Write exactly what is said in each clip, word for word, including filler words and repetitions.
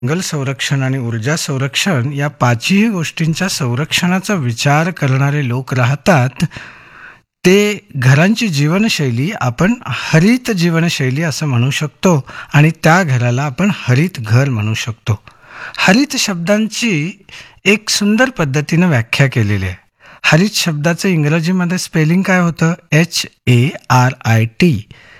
जंगल संरक्षण आणि ऊर्जा संरक्षण या पाचही गोष्टींच्या संरक्षणाचा विचार करणारे लोक राहतात. ते घरांची जीवनशैली आपण हरित जीवनशैली असं म्हणू शकतो आणि त्या घराला आपण हरित घर म्हणू शकतो. हरित शब्दांची एक सुंदर पद्धतीनं व्याख्या केलेली आहे. हरित शब्दाचं इंग्रजीमध्ये स्पेलिंग काय होतं? H A R I T.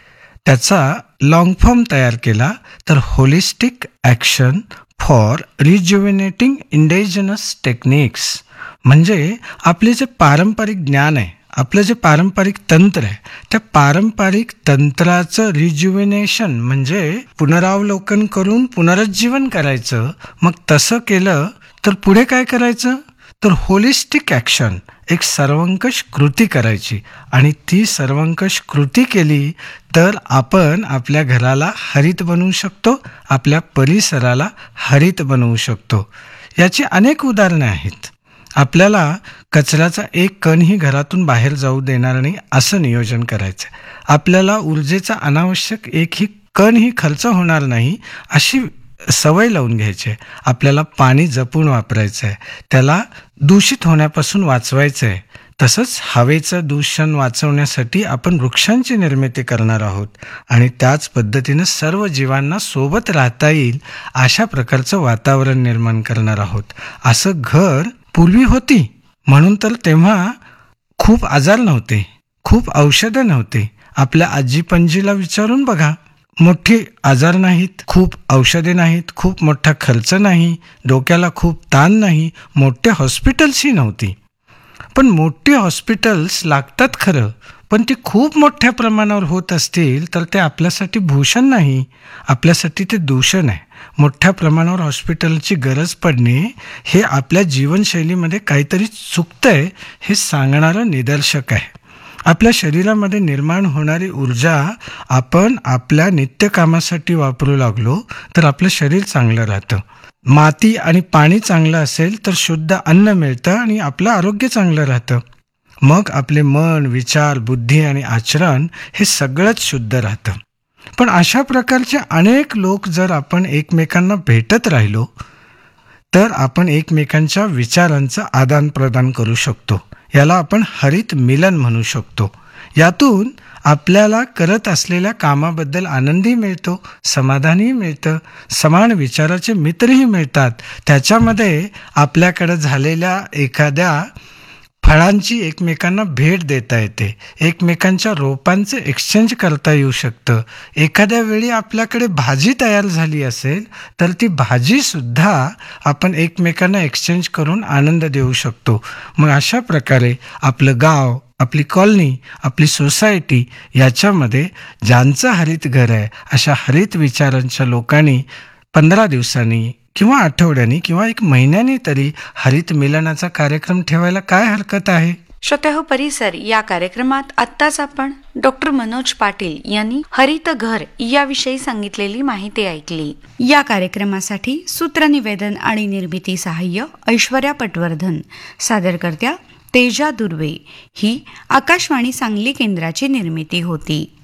त्याचा लॉंग फॉर्म तयार केला तर holistic action for रिज्युविनेटिंग indigenous techniques. म्हणजे आपले जे पारंपरिक ज्ञान आहे, आपलं जे पारंपरिक तंत्र आहे, त्या पारंपरिक तंत्राचं रिज्युविनेशन म्हणजे पुनरावलोकन करून पुनरुज्जीवन करायचं. मग तसं केलं तर पुढे काय करायचं? तर होलिस्टिक ॲक्शन, एक सर्वंकष कृती करायची. आणि ती सर्वंकष कृती केली तर आपण आपल्या घराला हरित बनवू शकतो, आपल्या परिसराला हरित बनवू शकतो. याची अनेक उदाहरणे आहेत. आपल्याला कचऱ्याचा एक कणही घरातून बाहेर जाऊ देणार नाही असं नियोजन करायचं. आपल्याला ऊर्जेचा अनावश्यक एकही कणही खर्च होणार नाही अशी सवय लावून घ्यायची आहे. आपल्याला पाणी जपून वापरायचं आहे, त्याला दूषित होण्यापासून वाचवायचं आहे. तसंच हवेचं दूषण वाचवण्यासाठी आपण वृक्षांची निर्मिती करणार आहोत आणि त्याच पद्धतीनं सर्व जीवांना सोबत राहता येईल अशा प्रकारचं वातावरण निर्माण करणार आहोत. असं घर पूर्वी होती म्हणून तर तेव्हा खूप आजार नव्हते, खूप औषधं नव्हते. आपल्या आजी पणजीला विचारून बघा, मोठे आजार नाहीत, खूप औषधे नाहीत, खूप मोठा खर्च नाही, डोक्याला खूप ताण नाही, मोठे हॉस्पिटल्सही नव्हती. पण मोठी हॉस्पिटल्स लागतात खरं, पण ती खूप मोठ्या प्रमाणावर होत असतील तर ते आपल्यासाठी भूषण नाही, आपल्यासाठी ते दूषण आहे. मोठ्या प्रमाणावर हॉस्पिटलची गरज पडणे हे आपल्या जीवनशैलीमध्ये काहीतरी चुकतंय हे सांगणारं निदर्शक आहे. आपल्या शरीरामध्ये निर्माण होणारी ऊर्जा आपण आपल्या नित्यकामासाठी वापरू लागलो तर आपलं शरीर चांगलं राहतं. माती आणि पाणी चांगलं असेल तर शुद्ध अन्न मिळतं आणि आपलं आरोग्य चांगलं राहतं. मग आपले मन, विचार, बुद्धी आणि आचरण हे सगळंच शुद्ध राहतं. पण अशा प्रकारचे अनेक लोक जर आपण एकमेकांना भेटत राहिलो तर आपण एकमेकांच्या विचारांचं आदान प्रदान करू शकतो. याला आपण हरित मिलन म्हणू शकतो. यातून आपल्याला करत असलेल्या कामाबद्दल आनंदही मिळतो, समाधानही मिळतं, समान विचाराचे मित्रही मिळतात. त्याच्यामध्ये आपल्याकडे झालेल्या एखाद्या फळांची एकमेकांना भेट देता येते, एकमेकांच्या रोपांचे एक्सचेंज करता येऊ शकतं. एखाद्या वेळी आपल्याकडे भाजी तयार झाली असेल तर ती भाजीसुद्धा आपण एकमेकांना एक्सचेंज करून आनंद देऊ शकतो. मग अशा प्रकारे आपलं गाव, आपली कॉलनी, आपली सोसायटी याच्यामध्ये ज्यांचं हरित घर आहे अशा हरित विचारांच्या लोकांनी पंधरा दिवसांनी किंवा आठवड्यानी किंवा एक महिन्यानी तरी हरित मिलनाचा कार्यक्रम ठेवायला काय हरकत आहे? श्रोत्याहो, परिसर या कार्यक्रमात आत्ताच आपण डॉक्टर मनोज पाटील यांनी हरित घर याविषयी सांगितलेली माहिती ऐकली. या कार्यक्रमासाठी सूत्रनिवेदन आणि निर्मिती सहाय्य ऐश्वर्या पटवर्धन, सादरकर्त्या तेजा दुर्वे. ही आकाशवाणी सांगली केंद्राची निर्मिती होती.